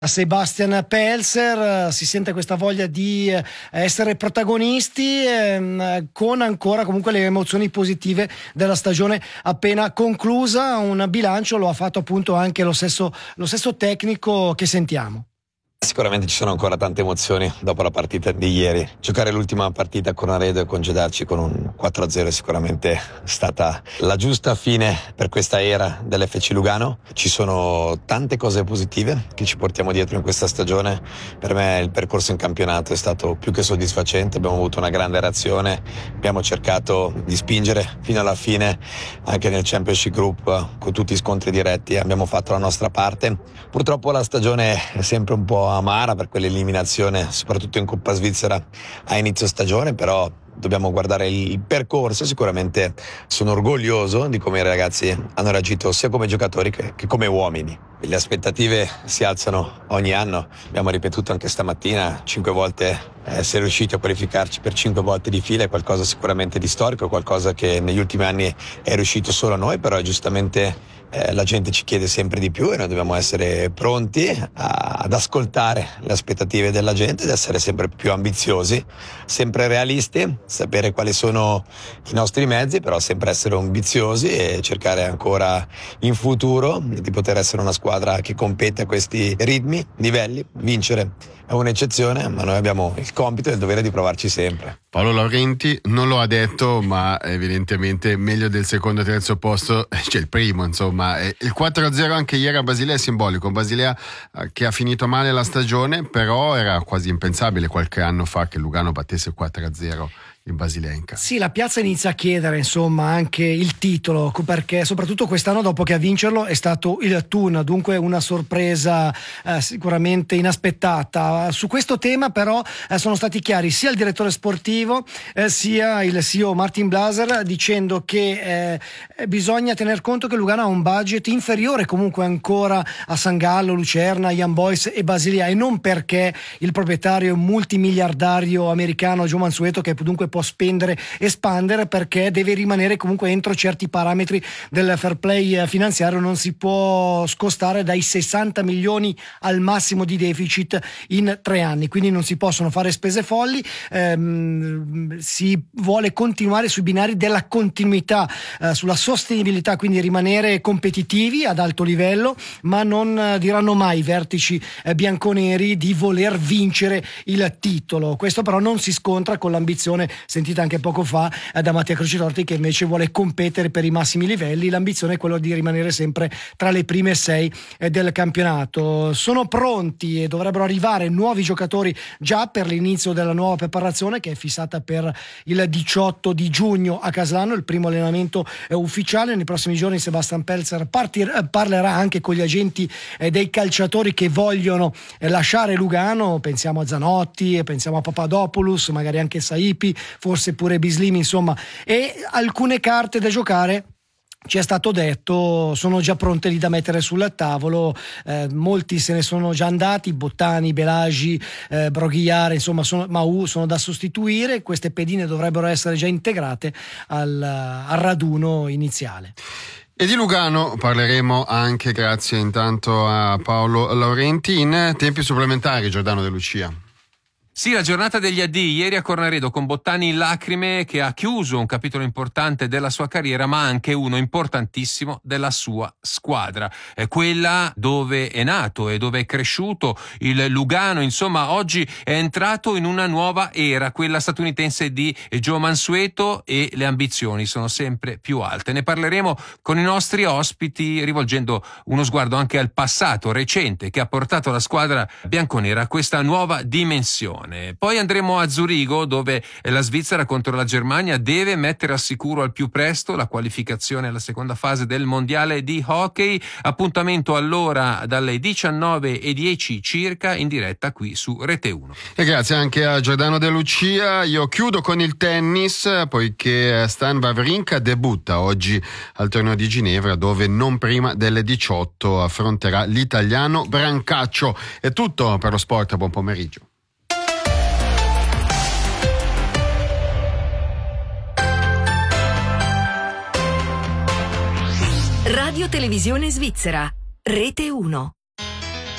Sebastian Pelser, si sente questa voglia di essere protagonisti con ancora comunque le emozioni positive della stagione appena conclusa. Un bilancio lo ha fatto appunto anche lo stesso tecnico che sentiamo. Sicuramente ci sono ancora tante emozioni dopo la partita di ieri. Giocare l'ultima partita con Aredo e congedarci con un 4-0 è sicuramente stata la giusta fine per questa era dell'FC Lugano. Ci sono tante cose positive che ci portiamo dietro in questa stagione. Per me il percorso in campionato è stato più che soddisfacente, abbiamo avuto una grande reazione, abbiamo cercato di spingere fino alla fine anche nel Championship Group con tutti i scontri diretti, abbiamo fatto la nostra parte. Purtroppo la stagione è sempre un po' amara per quell'eliminazione, soprattutto in Coppa Svizzera a inizio stagione, però dobbiamo guardare il percorso. Sicuramente sono orgoglioso di come i ragazzi hanno reagito sia come giocatori che come uomini. Le aspettative si alzano ogni anno, abbiamo ripetuto anche stamattina 5 volte essere riusciti a qualificarci per 5 volte di fila, è qualcosa sicuramente di storico, qualcosa che negli ultimi anni è riuscito solo a noi, però giustamente la gente ci chiede sempre di più e noi dobbiamo essere pronti ad ascoltare le aspettative della gente ed essere sempre più ambiziosi, sempre realisti, sapere quali sono i nostri mezzi, però sempre essere ambiziosi e cercare ancora in futuro di poter essere una squadra che compete a questi ritmi, livelli. Vincere è un'eccezione, ma noi abbiamo il compito e il dovere di provarci sempre. Paolo Laurenti non lo ha detto, ma evidentemente meglio del secondo e terzo posto c'è il primo, insomma. Il 4-0 anche ieri a Basilea è simbolico. Basilea che ha finito male la stagione, però era quasi impensabile qualche anno fa che Lugano battesse il 4-0 in Basilenka. Sì, la piazza inizia a chiedere insomma anche il titolo, perché soprattutto quest'anno dopo che a vincerlo è stato il Thun, dunque una sorpresa sicuramente inaspettata. Su questo tema però sono stati chiari sia il direttore sportivo sia il CEO Martin Blaser, dicendo che bisogna tener conto che Lugano ha un budget inferiore comunque ancora a San Gallo, Lucerna, Young Boys e Basilea, e non perché il proprietario multimiliardario americano Joe Mansueto, che dunque può spendere e spandere, perché deve rimanere comunque entro certi parametri del fair play finanziario, non si può scostare dai 60 milioni al massimo di deficit in 3 anni, quindi non si possono fare spese folli, si vuole continuare sui binari della continuità, sulla sostenibilità, quindi rimanere competitivi ad alto livello, ma non diranno mai i vertici bianconeri di voler vincere il titolo. Questo però non si scontra con l'ambizione sentita anche poco fa da Mattia Crocitorti, che invece vuole competere per i massimi livelli. L'ambizione è quella di rimanere sempre tra le prime 6 del campionato. Sono pronti e dovrebbero arrivare nuovi giocatori già per l'inizio della nuova preparazione, che è fissata per il 18 di giugno a Caslano. Il primo allenamento è ufficiale. Nei prossimi giorni Sebastian Pelser parlerà anche con gli agenti dei calciatori che vogliono lasciare Lugano. Pensiamo a Zanotti, pensiamo a Papadopoulos, magari anche Saipi, forse pure Bislimi, insomma, e alcune carte da giocare, ci è stato detto, sono già pronte lì da mettere sul tavolo. Molti se ne sono già andati, Bottani, Belagi, Broghiare, insomma Mau sono da sostituire. Queste pedine dovrebbero essere già integrate al raduno iniziale. E di Lugano parleremo anche grazie intanto a Paolo Laurenti in tempi supplementari. Giordano De Lucia. Sì, la giornata degli addii ieri a Cornaredo, con Bottani in lacrime, che ha chiuso un capitolo importante della sua carriera, ma anche uno importantissimo della sua squadra, quella dove è nato e dove è cresciuto il Lugano. Insomma, oggi è entrato in una nuova era, quella statunitense di Joe Mansueto, e le ambizioni sono sempre più alte. Ne parleremo con i nostri ospiti, rivolgendo uno sguardo anche al passato recente che ha portato la squadra bianconera a questa nuova dimensione. Poi andremo a Zurigo, dove la Svizzera contro la Germania deve mettere al sicuro al più presto la qualificazione alla seconda fase del mondiale di hockey. Appuntamento allora dalle 19:10 circa in diretta qui su Rete 1. E grazie anche a Giordano De Lucia. Io chiudo con il tennis, poiché Stan Wawrinka debutta oggi al torneo di Ginevra, dove non prima delle 18 affronterà l'italiano Brancaccio. È tutto per lo sport, buon pomeriggio. Radio Televisione Svizzera, Rete 1.